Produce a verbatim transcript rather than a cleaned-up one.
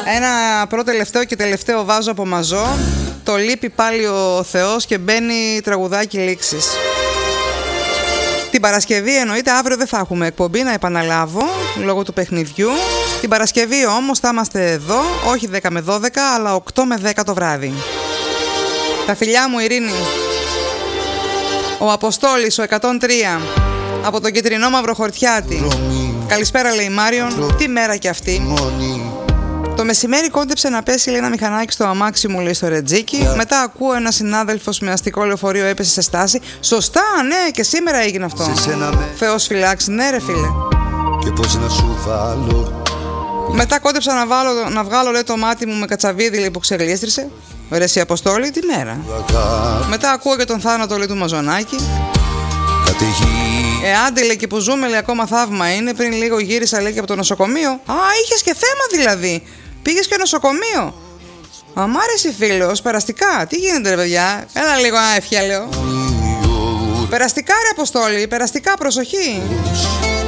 Ένα πρώτο τελευταίο και τελευταίο βάζω από μαζό. Το λείπει πάλι ο Θεός και μπαίνει τραγουδάκι λήξης. Την Παρασκευή εννοείται, αύριο δεν θα έχουμε εκπομπή, να επαναλάβω, λόγω του παιχνιδιού. Την Παρασκευή όμως θα είμαστε εδώ, όχι δέκα με δώδεκα, αλλά οκτώ με δέκα το βράδυ. Τα φιλιά μου, Ειρήνη. Ο Αποστόλης, ο εκατόν τρία, από τον Κεντρινό Μαυροχορτιάτη. Καλησπέρα, λέει Μάριον. Τι μέρα κι αυτή. Το μεσημέρι κόντεψε να πέσει, λέει, ένα μηχανάκι στο αμάξι μου, λέει, στο Ρετζίκι. Yeah. Μετά ακούω ένα συνάδελφος με αστικό λεωφορείο έπεσε σε στάση. Σωστά, ναι, και σήμερα έγινε αυτό. Με... Θεός φυλάξει, ναι, ρε φίλε. Και πώς να σου βάλω. Μετά κόντεψα να, βάλω, να βγάλω, λέει, το μάτι μου με κατσαβίδι, λέει, που ξεγλίστρισε. Ρε εσύ Αποστόλη, τι μέρα. Μετά ακούω και τον θάνατο, λέει, του Μαζονάκη. Ε, άντε, λέει, και που ζούμε, λέει, ακόμα θαύμα είναι. Πριν λίγο γύρισα, λέει, και από το νοσοκομείο. Α, είχες και θέμα δηλαδή. Πήγες και νοσοκομείο. Α, μ' άρεσε, φίλος, περαστικά. Τι γίνεται, ρε παιδιά. Έλα λίγο, α, ευχιά, λέω. Περαστικά, ρε Αποστόλη, περαστικά, προσοχή.